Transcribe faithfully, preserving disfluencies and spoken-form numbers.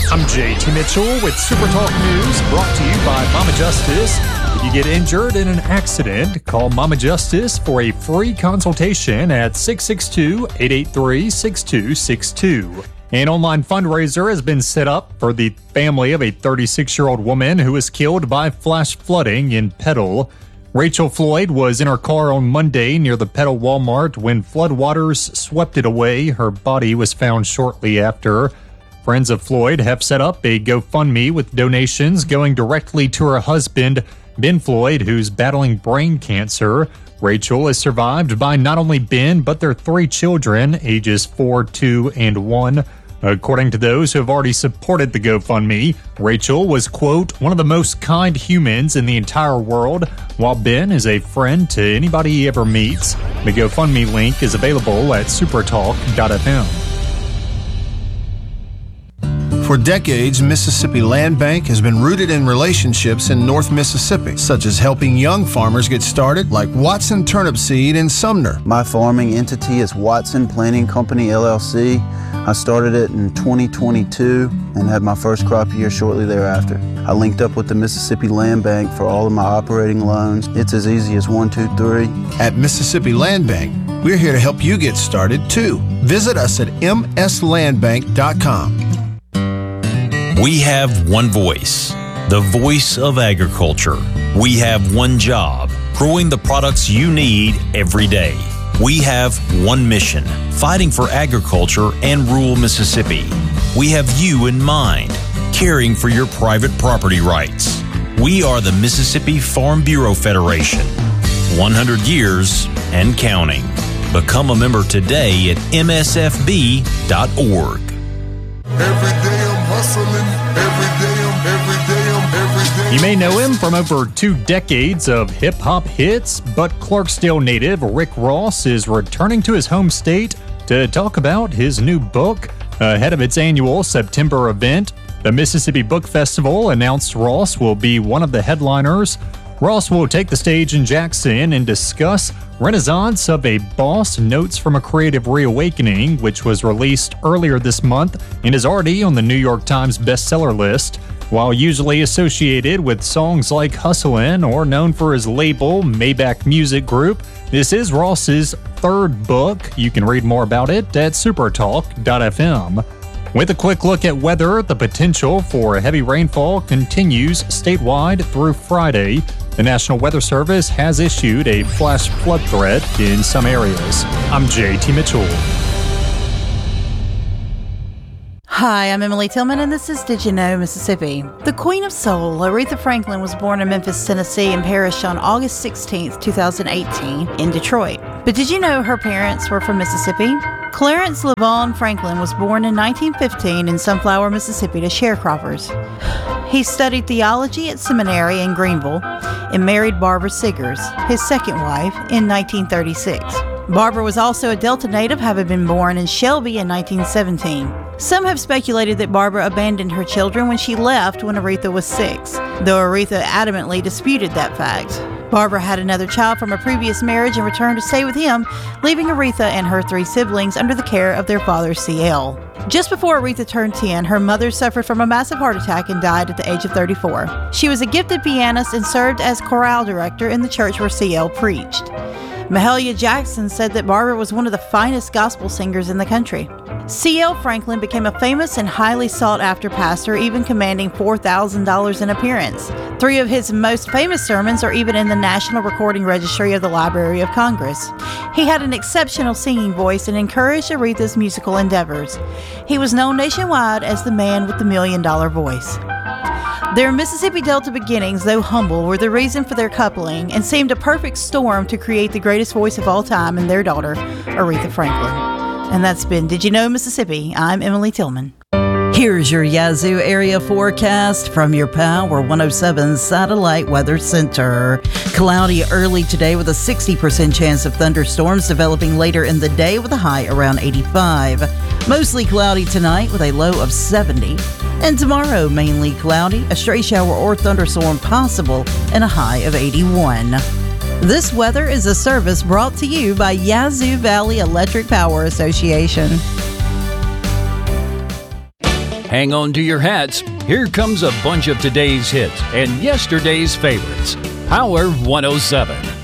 I'm J T Mitchell with Super Talk News, brought to you by Mama Justice. If you get injured in an accident, call Mama Justice for a free consultation at six six two, eight eight three, six two six two. An online fundraiser has been set up for the family of a thirty-six-year-old woman who was killed by flash flooding in Petal. Rachel Floyd was in her car on Monday near the Petal Walmart when floodwaters swept it away. Her body was found shortly after. Friends of Floyd have set up a GoFundMe with donations going directly to her husband, Ben Floyd, who's battling brain cancer. Rachel is survived by not only Ben, but their three children, ages four, two, and one. According to those who have already supported the GoFundMe, Rachel was, quote, one of the most kind humans in the entire world, while Ben is a friend to anybody he ever meets. The GoFundMe link is available at supertalk dot f m. For decades, Mississippi Land Bank has been rooted in relationships in North Mississippi, such as helping young farmers get started, like Watson Turnip Seed in Sumner. My farming entity is Watson Planting Company, L L C. I started it in twenty twenty-two and had my first crop year shortly thereafter. I linked up with the Mississippi Land Bank for all of my operating loans. It's as easy as one, two, three. At Mississippi Land Bank, we're here to help you get started, too. Visit us at m s land bank dot com. We have one voice, the voice of agriculture. We have one job, growing the products you need every day. We have one mission, fighting for agriculture and rural Mississippi. We have you in mind, caring for your private property rights. We are the Mississippi Farm Bureau Federation, one hundred years and counting. Become a member today at m s f b dot org. Every day I'm hustling, every day I'm, every day I'm, every day. You may know him from over two decades of hip-hop hits, but Clarksdale native Rick Ross is returning to his home state to talk about his new book ahead of its annual September event. The Mississippi Book Festival announced Ross will be one of the headliners. Ross will take the stage in Jackson and discuss Renaissance of a Boss, Notes from a Creative Reawakening, which was released earlier this month and is already on the New York Times bestseller list. While usually associated with songs like Hustlin' or known for his label, Maybach Music Group, this is Ross's third book. You can read more about it at supertalk dot f m. With a quick look at weather, the potential for heavy rainfall continues statewide through Friday. The National Weather Service has issued a flash flood threat in some areas. I'm J T Mitchell. Hi, I'm Emily Tillman, and this is Did You Know, Mississippi. The Queen of Soul, Aretha Franklin, was born in Memphis, Tennessee, and perished on August sixteenth, twenty eighteen, in Detroit. But did you know her parents were from Mississippi? Clarence LeVon Franklin was born in nineteen fifteen in Sunflower, Mississippi, to sharecroppers. He studied theology at seminary in Greenville and married Barbara Siggers, his second wife, in nineteen thirty-six. Barbara was also a Delta native, having been born in Shelby in nineteen seventeen. Some have speculated that Barbara abandoned her children when she left when Aretha was six, though Aretha adamantly disputed that fact. Barbara had another child from a previous marriage and returned to stay with him, leaving Aretha and her three siblings under the care of their father, C L. Just before Aretha turned ten, her mother suffered from a massive heart attack and died at the age of thirty-four. She was a gifted pianist and served as chorale director in the church where C L preached. Mahalia Jackson said that Barbara was one of the finest gospel singers in the country. C L Franklin became a famous and highly sought-after pastor, even commanding four thousand dollars an appearance. Three of his most famous sermons are even in the National Recording Registry of the Library of Congress. He had an exceptional singing voice and encouraged Aretha's musical endeavors. He was known nationwide as the man with the million-dollar voice. Their Mississippi Delta beginnings, though humble, were the reason for their coupling and seemed a perfect storm to create the greatest voice of all time in their daughter, Aretha Franklin. And that's been Did You Know, Mississippi? I'm Emily Tillman. Here's your Yazoo area forecast from your Power one oh seven Satellite Weather Center. Cloudy early today with a sixty percent chance of thunderstorms developing later in the day with a high around eighty-five. Mostly cloudy tonight with a low of seventy. And tomorrow, mainly cloudy, a stray shower or thunderstorm possible, and a high of eighty-one. This weather is a service brought to you by Yazoo Valley Electric Power Association. Hang on to your hats. Here comes a bunch of today's hits and yesterday's favorites. Power one oh seven.